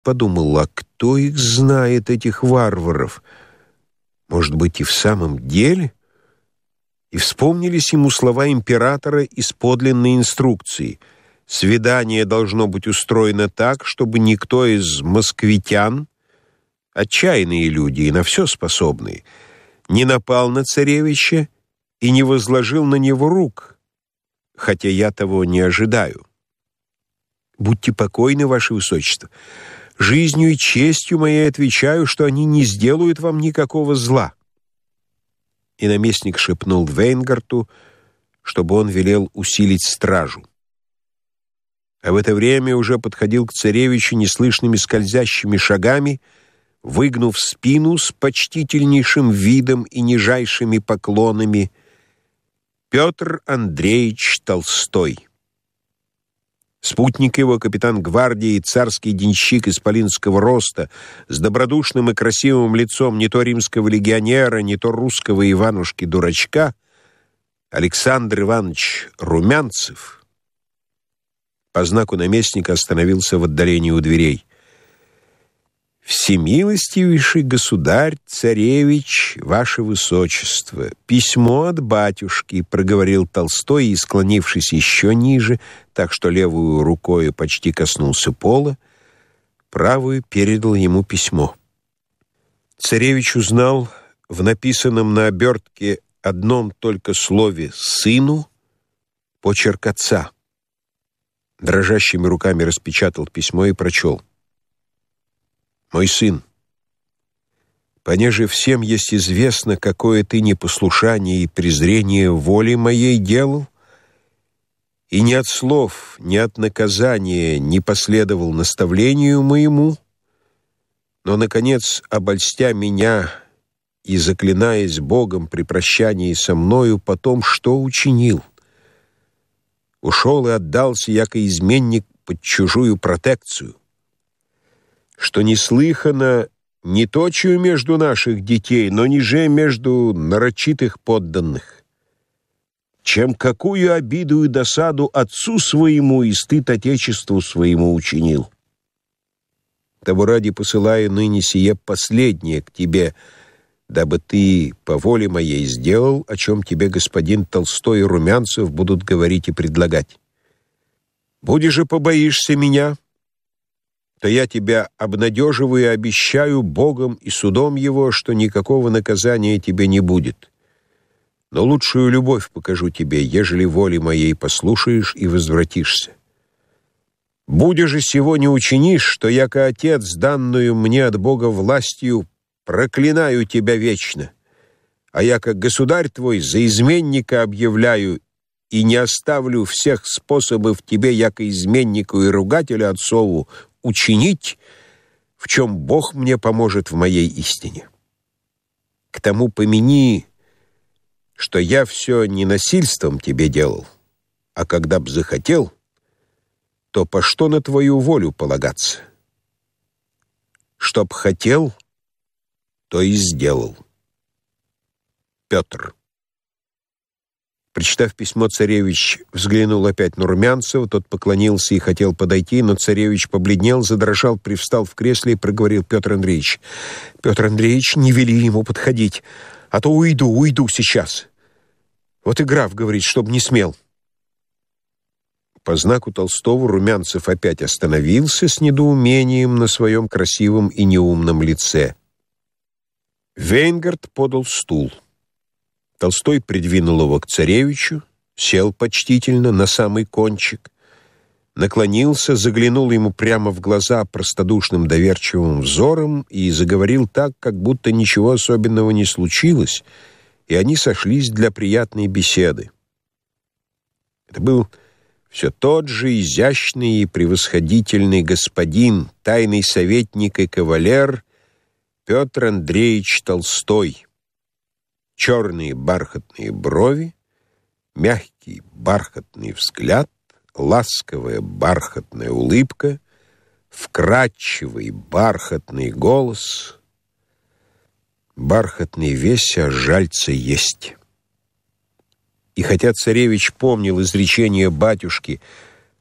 подумал, а кто их знает, этих варваров? Может быть, и в самом деле? И вспомнились ему слова императора из подлинной инструкции. Свидание должно быть устроено так, чтобы никто из москвитян, отчаянные люди и на все способные, не напал на царевича и не возложил на него рук, хотя я того не ожидаю. Будьте покойны, ваше высочество. Жизнью и честью моей отвечаю, что они не сделают вам никакого зла. И наместник шепнул Вейнгарту, чтобы он велел усилить стражу. А в это время уже подходил к царевичу неслышными скользящими шагами, выгнув спину с почтительнейшим видом и нижайшими поклонами, Петр Андреевич Толстой. Спутник его, капитан гвардии, царский денщик исполинского роста, с добродушным и красивым лицом не то римского легионера, не то русского Иванушки-дурачка, Александр Иванович Румянцев, по знаку наместника остановился в отдалении у дверей. «Всемилостивейший государь, царевич, ваше высочество, письмо от батюшки», — проговорил Толстой и, склонившись еще ниже, так что левую рукой почти коснулся пола, правую передал ему письмо. Царевич узнал в написанном на обертке одном только слове «сыну» почерк отца. Дрожащими руками распечатал письмо и прочел. «Мой сын, понеже всем есть известно, какое ты непослушание и презрение воли моей делал, и ни от слов, ни от наказания не последовал наставлению моему, но, наконец, обольстя меня и заклинаясь Богом при прощании со мною, потом что учинил? Ушел и отдался, яко изменник, под чужую протекцию, что неслыхано не точию между наших детей, но ниже между нарочитых подданных, чем какую обиду и досаду отцу своему и стыд отечеству своему учинил. Того ради посылаю ныне сие последнее к тебе, дабы ты по воле моей сделал, о чем тебе господин Толстой и Румянцев будут говорить и предлагать. Будешь же побоишься меня, то я тебя обнадеживаю и обещаю Богом и судом его, что никакого наказания тебе не будет. Но лучшую любовь покажу тебе, ежели воли моей послушаешь и возвратишься. Будя же сего не учинишь, что яко отец, данную мне от Бога властью, проклинаю тебя вечно, а яко государь твой за изменника объявляю и не оставлю всех способов тебе, яко изменнику и ругателю отцову, учинить, в чем Бог мне поможет в моей истине. К тому помяни, что я все не насильством тебе делал, а когда б захотел, то по что на твою волю полагаться? Чтоб хотел, то и сделал. Петр. Прочитав письмо, царевич взглянул опять на Румянцева, тот поклонился и хотел подойти, но царевич побледнел, задрожал, привстал в кресле и проговорил: «Петр Андреевич, Петр Андреевич, не вели ему подходить, а то уйду сейчас. Вот и граф говорит, чтоб не смел». По знаку Толстого Румянцев опять остановился с недоумением на своем красивом и неумном лице. Вейнгард подал стул. Толстой придвинул его к царевичу, сел почтительно на самый кончик, наклонился, заглянул ему прямо в глаза простодушным доверчивым взором и заговорил так, как будто ничего особенного не случилось, и они сошлись для приятной беседы. Это был все тот же изящный и превосходительный господин, тайный советник и кавалер Петр Андреевич Толстой. Черные бархатные брови, мягкий бархатный взгляд, ласковая бархатная улыбка, вкрадчивый бархатный голос. Бархатный весь, а жальца есть. И хотя царевич помнил изречение батюшки,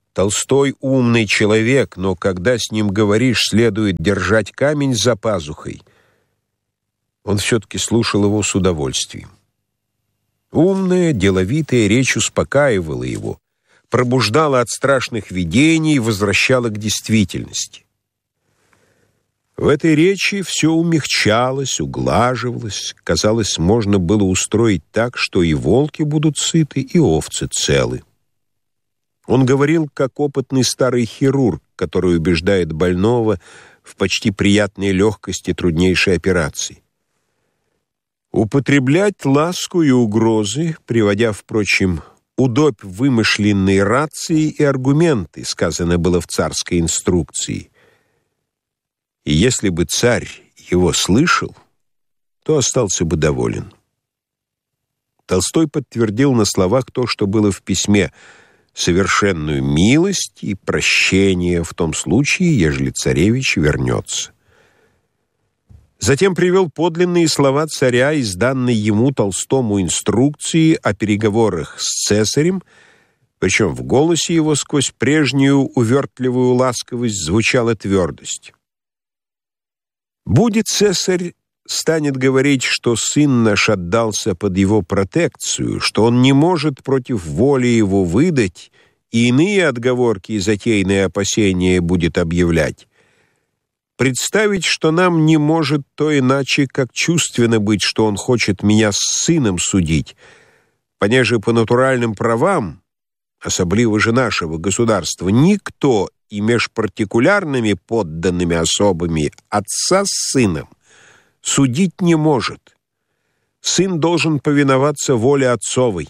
Толстой умный человек, но когда с ним говоришь, следует держать камень за пазухой. Он все-таки слушал его с удовольствием. Умная, деловитая речь успокаивала его, пробуждала от страшных видений и возвращала к действительности. В этой речи все умягчалось, углаживалось. Казалось, можно было устроить так, что и волки будут сыты, и овцы целы. Он говорил, как опытный старый хирург, который убеждает больного в почти приятной легкости труднейшей операции. Употреблять ласку и угрозы, приводя, впрочем, удобь вымышленные рации и аргументы, сказано было в царской инструкции. И если бы царь его слышал, то остался бы доволен. Толстой подтвердил на словах то, что было в письме: совершенную милость и прощение в том случае, ежели царевич вернется. Затем привел подлинные слова царя из данной ему Толстому инструкции о переговорах с цесарем, причем в голосе его сквозь прежнюю увертливую ласковость звучала твердость. «Будет цесарь, станет говорить, что сын наш отдался под его протекцию, что он не может против воли его выдать, и иные отговорки и затейные опасения будет объявлять. Представить, что нам не может то иначе, как чувственно быть, что он хочет меня с сыном судить, понеже по натуральным правам, особливо же нашего государства, никто и меж партикулярными подданными особами отца с сыном судить не может. Сын должен повиноваться воле отцовой.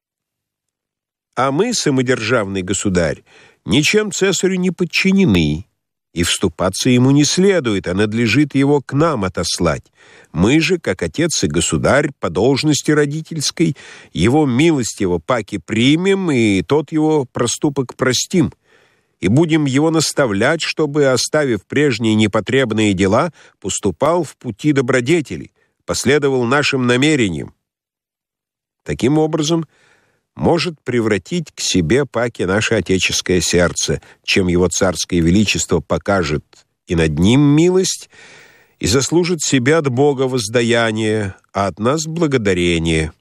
А мы, самодержавный государь, ничем цесарю не подчинены, и вступаться ему не следует, а надлежит его к нам отослать. Мы же, как отец и государь, по должности родительской, его милостиво паки примем, и тот его проступок простим, и будем его наставлять, чтобы, оставив прежние непотребные дела, поступал в пути добродетели, последовал нашим намерениям. Таким образом, может превратить к себе паки наше отеческое сердце, чем его царское величество покажет и над ним милость, и заслужит себе от Бога воздаяние, а от нас благодарение.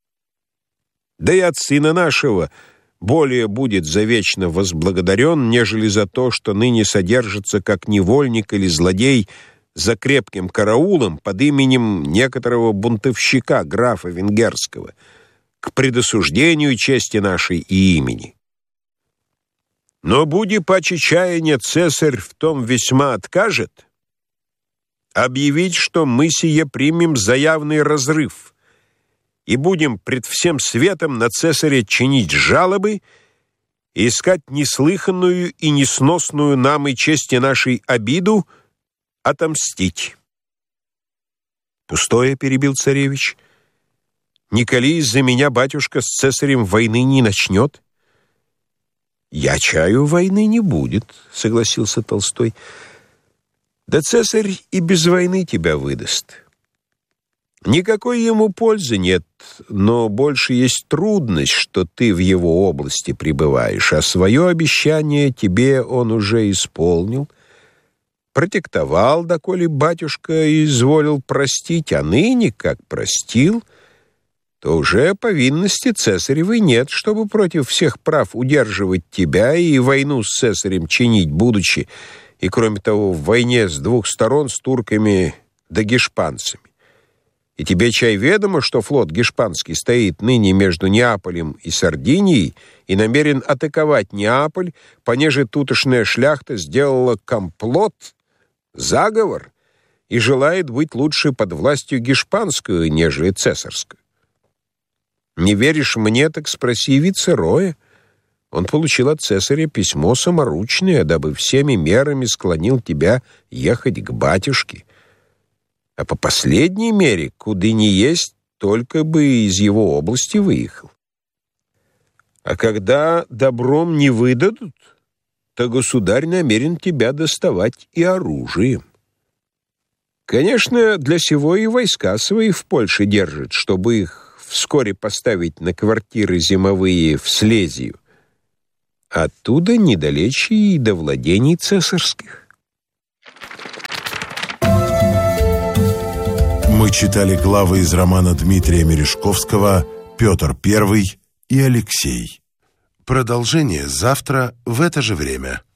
Да и от сына нашего более будет завечно возблагодарен, нежели за то, что ныне содержится как невольник или злодей за крепким караулом под именем некоторого бунтовщика, графа Венгерского, к предосуждению чести нашей и имени. Но буди паче чаяния цесарь в том весьма откажет, объявить, что мы сие примем за явный разрыв и будем пред всем светом на цесаря чинить жалобы и искать неслыханную и несносную нам и чести нашей обиду отомстить. «Пустое», — перебил царевич, — «николи из-за меня батюшка с цесарем войны не начнет?» «Я чаю, войны не будет», — согласился Толстой. «Да цесарь и без войны тебя выдаст. Никакой ему пользы нет, но больше есть трудность, что ты в его области пребываешь, а свое обещание тебе он уже исполнил, протектовал, доколе батюшка изволил простить, а ныне, как простил, то уже повинности цесаревой нет, чтобы против всех прав удерживать тебя и войну с цесарем чинить будучи, и, кроме того, в войне с двух сторон с турками да гешпанцами. И тебе, чай, ведомо, что флот гешпанский стоит ныне между Неаполем и Сардинией и намерен атаковать Неаполь, понеже тутошная шляхта сделала комплот, заговор, и желает быть лучше под властью гешпанскую, нежели цесарскую. Не веришь мне, так спроси вицероя. Он получил от цесаря письмо саморучное, дабы всеми мерами склонил тебя ехать к батюшке. А по последней мере, куда ни есть, только бы из его области выехал. А когда добром не выдадут, то государь намерен тебя доставать и оружием. Конечно, для сего и войска свои в Польше держат, чтобы их вскоре поставить на квартиры зимовые в Слезию. Оттуда недалече и до владений цесарских. Мы читали главы из романа Дмитрия Мережковского «Петр I и Алексей». Продолжение завтра в это же время.